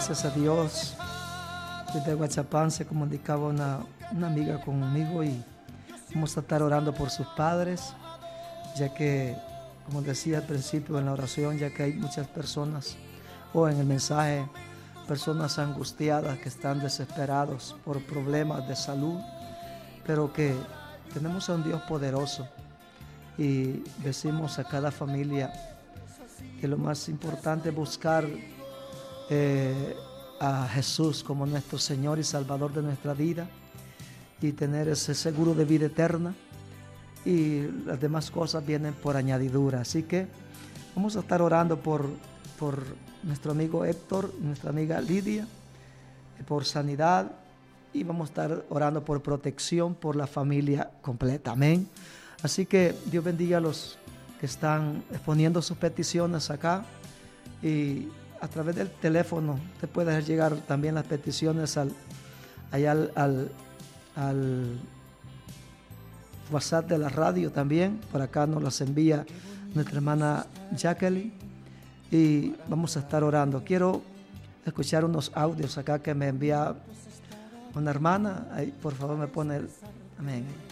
gracias a Dios. Desde Guachapán se comunicaba una amiga conmigo y vamos a estar orando por sus padres, ya que, como decía al principio en la oración, ya que hay muchas personas, o en el mensaje, personas angustiadas que están desesperados por problemas de salud, pero que tenemos a un Dios poderoso y decimos a cada familia que lo más importante es buscar a Jesús como nuestro Señor y Salvador de nuestra vida y tener ese seguro de vida eterna, y las demás cosas vienen por añadidura. Así que vamos a estar orando por nuestro amigo Héctor, nuestra amiga Lidia, por sanidad, y vamos a estar orando por protección por la familia completa. Amén. Así que Dios bendiga a los que están exponiendo sus peticiones acá, y a través del teléfono te puedes llegar también las peticiones al WhatsApp de la radio también. Por acá nos las envía nuestra hermana Jacqueline y vamos a estar orando. Quiero escuchar unos audios acá que me envía una hermana. Ahí, por favor, me pone el amén.